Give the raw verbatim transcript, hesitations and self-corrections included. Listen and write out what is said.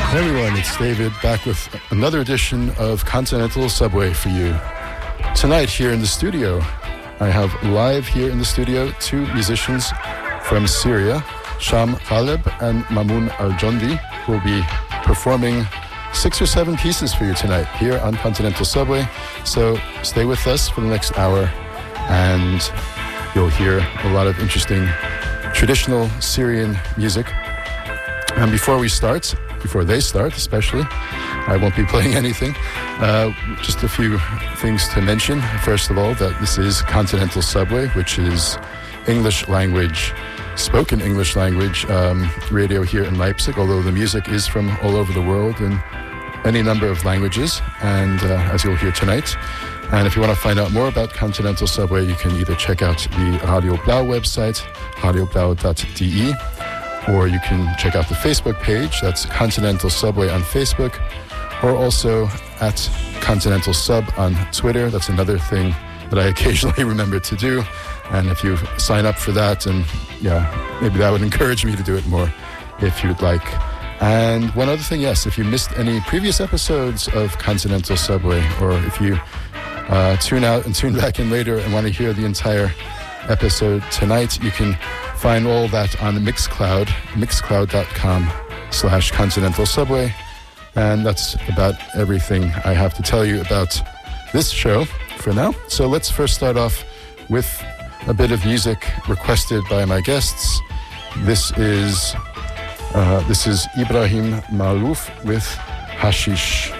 Hey everyone, it's David back with another edition of Continental Subway for you. Tonight here in the studio, I have live here in the studio two musicians from Syria, Sham Ghaleb and Mamoun Al-Jondi, who will be performing six or seven pieces for you tonight here on Continental Subway. So stay with us for the next hour and you'll hear a lot of interesting traditional Syrian music. And before we start, before they start especially, I won't be playing anything. Uh, just a few things to mention. First of all, that this is Continental Subway, which is English language, spoken English language um, radio here in Leipzig, although the music is from all over the world in any number of languages, and uh, as you'll hear tonight. And if you want to find out more about Continental Subway, you can either check out the Radio Blau website, radio blau dot d e, or you can check out the Facebook page, that's Continental Subway on Facebook, or also at Continental Sub on Twitter. That's another thing that I occasionally remember to do. And if you sign up for that, and yeah, maybe that would encourage me to do it more if you'd like. And one other thing, yes, if you missed any previous episodes of Continental Subway, or if you uh, tune out and tune back in later and want to hear the entire episode tonight, you can find all that on Mixcloud, mixcloud.com slash Continental Subway. And that's about everything I have to tell you about this show for now. So let's first start off with a bit of music requested by my guests. This is uh, this is Ibrahim Malouf with Hashish.